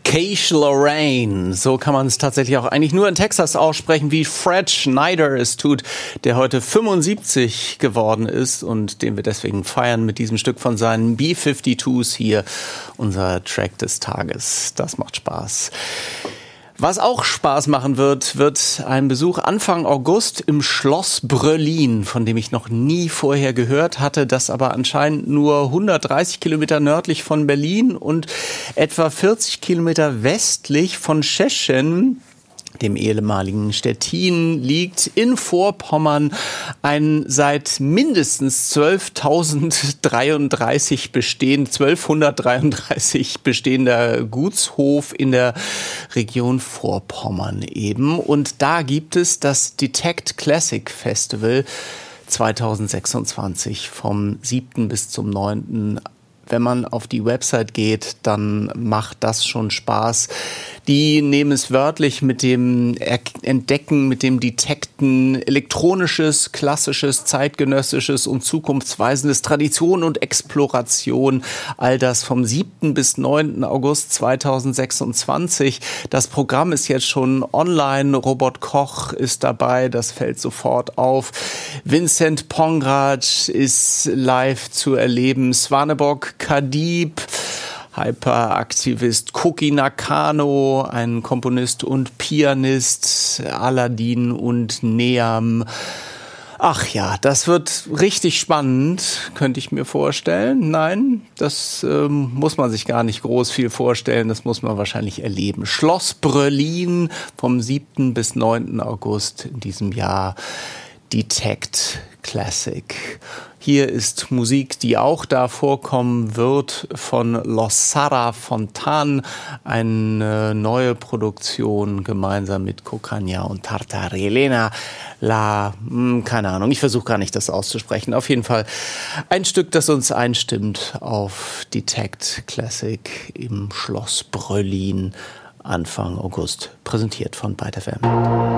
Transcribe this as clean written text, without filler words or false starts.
Cache Lorraine, so kann man es tatsächlich auch eigentlich nur in Texas aussprechen, wie Fred Schneider es tut, der heute 75 geworden ist und den wir deswegen feiern mit diesem Stück von seinen B-52s hier, unser Track des Tages. Das macht Spaß. Was auch Spaß machen wird ein Besuch Anfang August im Schloss Bröllin, von dem ich noch nie vorher gehört hatte, das aber anscheinend nur 130 Kilometer nördlich von Berlin und etwa 40 Kilometer westlich von Tschechien, dem ehemaligen Stettin, liegt in Vorpommern, ein seit mindestens 1233 bestehender Gutshof in der Region Vorpommern eben. Und da gibt es das Detect Classic Festival 2026 vom 7. bis zum 9. Wenn man auf die Website geht, dann macht das schon Spaß. Die nehmen es wörtlich mit dem Entdecken, mit dem Detekten, elektronisches, klassisches, zeitgenössisches und zukunftsweisendes, Tradition und Exploration. All das vom 7. bis 9. August 2026. Das Programm ist jetzt schon online. Robert Koch ist dabei, das fällt sofort auf. Vincent Pongratsch ist live zu erleben. Swaneborg Kadib, Hyperaktivist Koki Nakano, ein Komponist und Pianist, Aladdin und Neam. Ach ja, das wird richtig spannend, könnte ich mir vorstellen. Nein, das muss man sich gar nicht groß viel vorstellen, das muss man wahrscheinlich erleben. Schloss Bröllin vom 7. bis 9. August in diesem Jahr. Detect Classic. Hier ist Musik, die auch da vorkommen wird, von Los Sarra Fontan, eine neue Produktion gemeinsam mit Cocagna und Tartarelena. Keine Ahnung, ich versuche gar nicht das auszusprechen. Auf jeden Fall ein Stück, das uns einstimmt auf Detect Classic im Schloss Bröllin Anfang August, präsentiert von Byte FM.